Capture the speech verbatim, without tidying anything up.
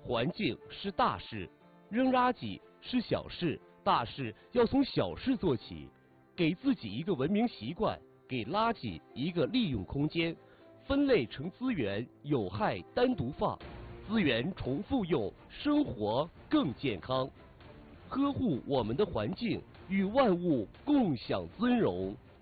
环境是大事，扔垃圾是小事，大事要从小事做起。给自己一个文明习惯，给垃圾一个利用空间，分类成资源，有害单独放，资源重复用，生活更健康。呵护我们的环境，与万物共享尊荣。